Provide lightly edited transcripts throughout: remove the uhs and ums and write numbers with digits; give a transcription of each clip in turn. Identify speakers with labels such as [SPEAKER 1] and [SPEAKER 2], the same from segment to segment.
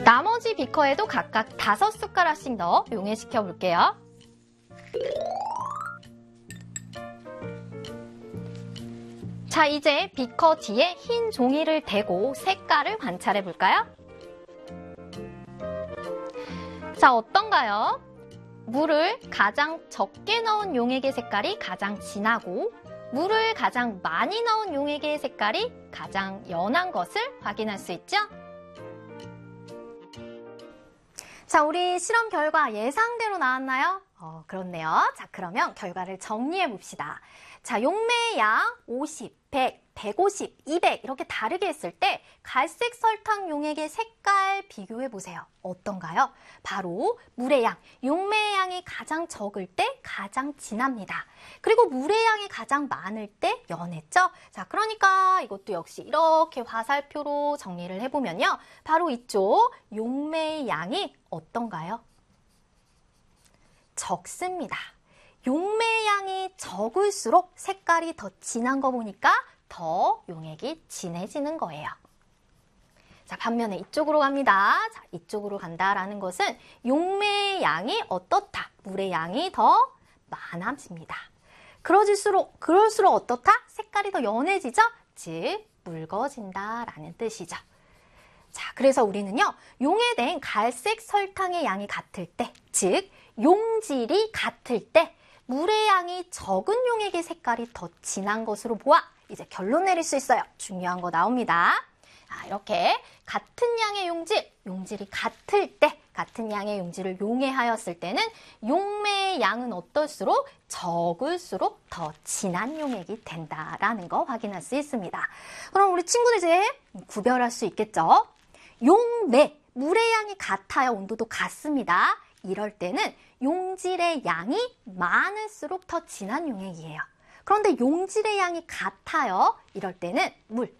[SPEAKER 1] 나머지 비커에도 각각 5숟가락씩 넣어 용해시켜 볼게요. 자, 이제 비커 뒤에 흰 종이를 대고 색깔을 관찰해 볼까요? 자, 어떤가요? 물을 가장 적게 넣은 용액의 색깔이 가장 진하고 물을 가장 많이 넣은 용액의 색깔이 가장 연한 것을 확인할 수 있죠? 자, 우리 실험 결과 예상대로 나왔나요? 그렇네요. 자, 그러면 결과를 정리해 봅시다. 자, 용매의 양 50, 100, 150, 200 이렇게 다르게 했을 때 갈색 설탕 용액의 색깔 비교해 보세요. 어떤가요? 바로 물의 양, 용매의 양이 가장 적을 때 가장 진합니다. 그리고 물의 양이 가장 많을 때 연했죠? 자, 그러니까 이것도 역시 이렇게 화살표로 정리를 해보면요. 바로 이쪽 용매의 양이 어떤가요? 적습니다. 용매의 양이 적을수록 색깔이 더 진한 거 보니까 더 용액이 진해지는 거예요. 자, 반면에 이쪽으로 갑니다. 자, 이쪽으로 간다라는 것은 용매의 양이 어떻다? 물의 양이 더 많아집니다. 그럴수록 어떻다? 색깔이 더 연해지죠? 즉, 묽어진다라는 뜻이죠. 자, 그래서 우리는요, 용해된 갈색 설탕의 양이 같을 때, 즉, 용질이 같을 때, 물의 양이 적은 용액의 색깔이 더 진한 것으로 보아 이제 결론 내릴 수 있어요. 중요한 거 나옵니다. 이렇게 같은 양의 용질이 같을 때, 같은 양의 용질을 용해하였을 때는 용매의 양은 어떨수록 적을수록 더 진한 용액이 된다라는 거 확인할 수 있습니다. 그럼 우리 친구들 이제 구별할 수 있겠죠? 용매, 물의 양이 같아요. 온도도 같습니다. 이럴 때는 용질의 양이 많을수록 더 진한 용액이에요. 그런데 용질의 양이 같아요. 이럴 때는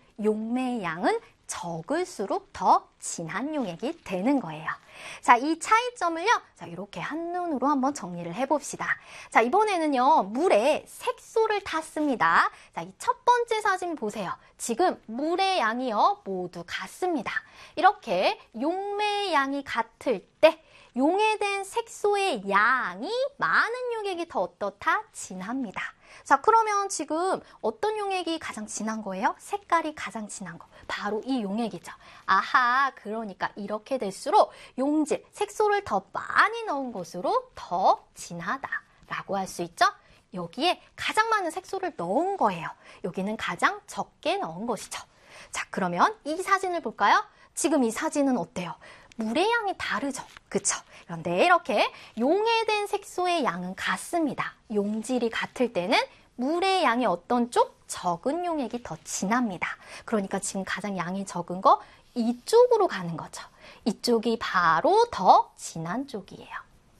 [SPEAKER 1] 용매의 양은 적을수록 더 진한 용액이 되는 거예요. 자, 이 차이점을요, 자, 이렇게 한눈으로 한번 정리를 해봅시다. 자, 이번에는요, 물에 색소를 탔습니다. 자, 이 첫 번째 사진 보세요. 지금 물의 양이요, 모두 같습니다. 이렇게 용매의 양이 같을 때, 용해된 색소의 양이 많은 용액이 더 어떻다? 진합니다. 자, 그러면 지금 어떤 용액이 가장 진한 거예요? 색깔이 가장 진한 거. 바로 이 용액이죠. 아하, 그러니까 이렇게 될수록 용질, 색소를 더 많이 넣은 것으로 더 진하다라고 할 수 있죠? 여기에 가장 많은 색소를 넣은 거예요. 여기는 가장 적게 넣은 것이죠. 자, 그러면 이 사진을 볼까요? 지금 이 사진은 어때요? 물의 양이 다르죠. 그쵸? 그런데 이렇게 용해된 색소의 양은 같습니다. 용질이 같을 때는 물의 양이 어떤 쪽? 적은 용액이 더 진합니다. 그러니까 지금 가장 양이 적은 거 이쪽으로 가는 거죠. 이쪽이 바로 더 진한 쪽이에요.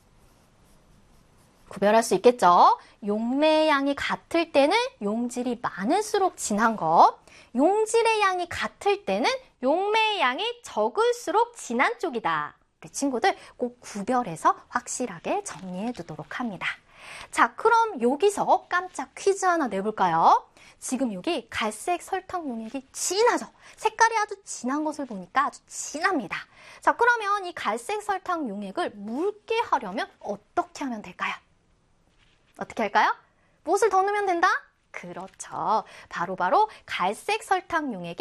[SPEAKER 1] 구별할 수 있겠죠? 용매의 양이 같을 때는 용질이 많을수록 진한 거, 용질의 양이 같을 때는 용매의 양이 적을수록 진한 쪽이다. 우리 친구들 꼭 구별해서 확실하게 정리해 두도록 합니다. 자, 그럼 여기서 깜짝 퀴즈 하나 내볼까요? 지금 여기 갈색 설탕 용액이 진하죠? 색깔이 아주 진한 것을 보니까 아주 진합니다. 자, 그러면 이 갈색 설탕 용액을 묽게 하려면 어떻게 하면 될까요? 어떻게 할까요? 무엇을 더 넣으면 된다? 그렇죠. 바로 갈색 설탕 용액에